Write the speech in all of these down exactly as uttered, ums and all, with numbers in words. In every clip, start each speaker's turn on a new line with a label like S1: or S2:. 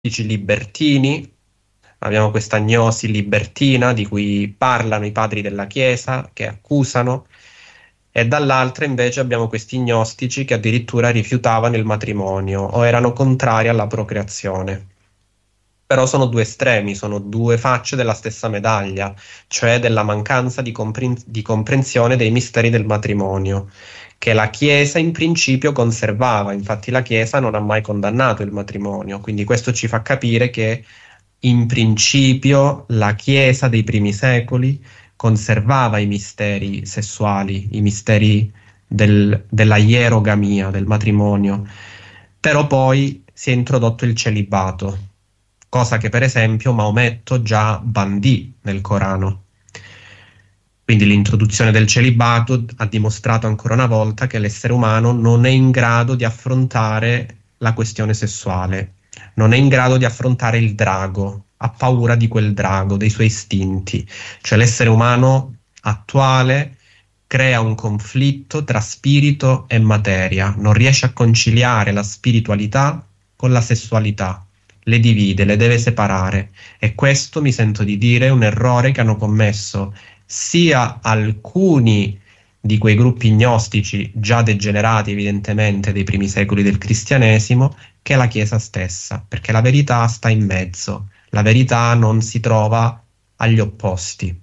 S1: gnostici libertini, abbiamo questa gnosi libertina di cui parlano i padri della Chiesa, che accusano, e dall'altra invece abbiamo questi gnostici che addirittura rifiutavano il matrimonio o erano contrari alla procreazione. Però sono due estremi, sono due facce della stessa medaglia, cioè della mancanza di, compren- di comprensione dei misteri del matrimonio, che la Chiesa in principio conservava. Infatti la Chiesa non ha mai condannato il matrimonio, quindi questo ci fa capire che in principio la Chiesa dei primi secoli conservava i misteri sessuali, i misteri del- della ierogamia, del matrimonio, però poi si è introdotto il celibato, cosa che per esempio Maometto già bandì nel Corano. Quindi l'introduzione del celibato ha dimostrato ancora una volta che l'essere umano non è in grado di affrontare la questione sessuale, non è in grado di affrontare il drago, ha paura di quel drago, dei suoi istinti. Cioè l'essere umano attuale crea un conflitto tra spirito e materia, non riesce a conciliare la spiritualità con la sessualità, le divide, le deve separare, e questo, mi sento di dire, è un errore che hanno commesso sia alcuni di quei gruppi gnostici già degenerati evidentemente dei primi secoli del cristianesimo, che la Chiesa stessa, perché la verità sta in mezzo, la verità non si trova agli opposti.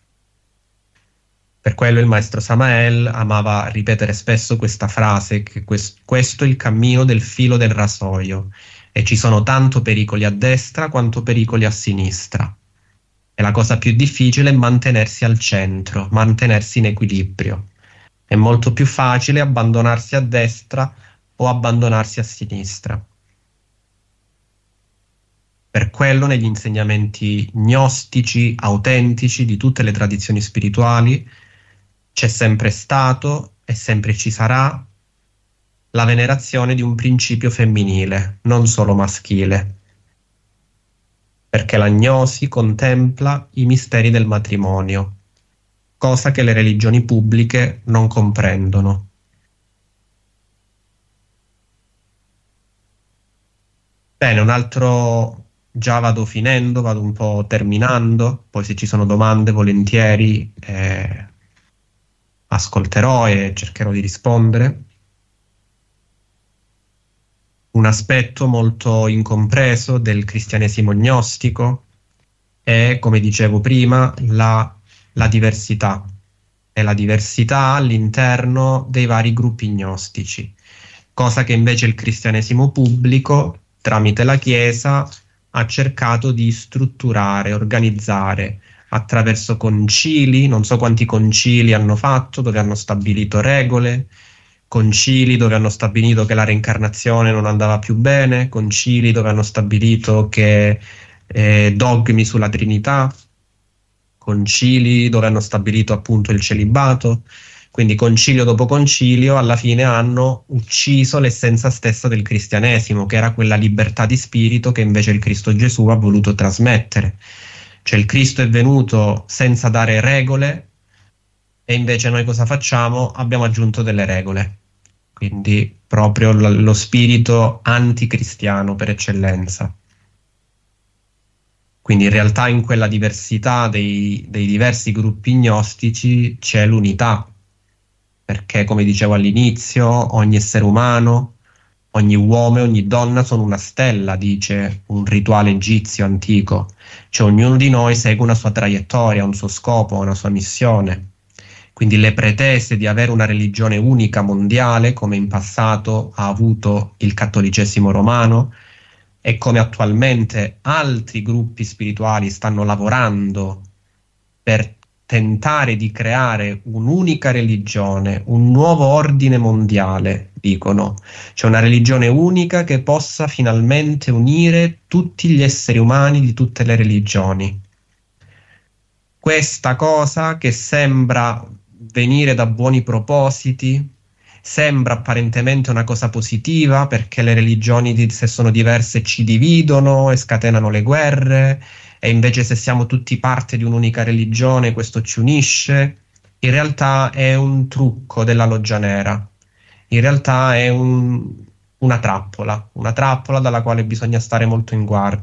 S1: Per quello il maestro Samael amava ripetere spesso questa frase, che quest- questo è il cammino del filo del rasoio, e ci sono tanto pericoli a destra quanto pericoli a sinistra. E la cosa più difficile è mantenersi al centro, mantenersi in equilibrio. È molto più facile abbandonarsi a destra o abbandonarsi a sinistra. Per quello negli insegnamenti gnostici, autentici, di tutte le tradizioni spirituali, c'è sempre stato e sempre ci sarà la venerazione di un principio femminile, non solo maschile, perché la gnosi contempla i misteri del matrimonio, cosa che le religioni pubbliche non comprendono. Bene, un altro... Già vado finendo, vado un po' terminando, poi se ci sono domande volentieri eh, ascolterò e cercherò di rispondere. Un aspetto molto incompreso del cristianesimo gnostico è, come dicevo prima, la, la diversità, e la diversità all'interno dei vari gruppi gnostici, cosa che invece il cristianesimo pubblico, tramite la Chiesa, ha cercato di strutturare, organizzare attraverso concili. Non so quanti concili hanno fatto, dove hanno stabilito regole, concili dove hanno stabilito che la reincarnazione non andava più bene, concili dove hanno stabilito che eh, dogmi sulla Trinità, concili dove hanno stabilito appunto il celibato. Quindi concilio dopo concilio alla fine hanno ucciso l'essenza stessa del cristianesimo, che era quella libertà di spirito che invece il Cristo Gesù ha voluto trasmettere. Cioè il Cristo è venuto senza dare regole, e invece noi cosa facciamo? Abbiamo aggiunto delle regole. Quindi proprio l- lo spirito anticristiano per eccellenza. Quindi in realtà in quella diversità dei, dei diversi gruppi gnostici c'è l'unità, perché come dicevo all'inizio, ogni essere umano, ogni uomo e ogni donna sono una stella, dice un rituale egizio antico. Cioè ognuno di noi segue una sua traiettoria, un suo scopo, una sua missione. Quindi le pretese di avere una religione unica mondiale, come in passato ha avuto il cattolicesimo romano, e come attualmente altri gruppi spirituali stanno lavorando per tentare di creare un'unica religione, un nuovo ordine mondiale, dicono. C'è una religione unica che possa finalmente unire tutti gli esseri umani di tutte le religioni. Questa cosa, che sembra venire da buoni propositi, sembra apparentemente una cosa positiva, perché le religioni, se sono diverse, ci dividono e scatenano le guerre, e invece se siamo tutti parte di un'unica religione questo ci unisce. In realtà è un trucco della loggia nera, in realtà è un, una trappola, una trappola dalla quale bisogna stare molto in guardia.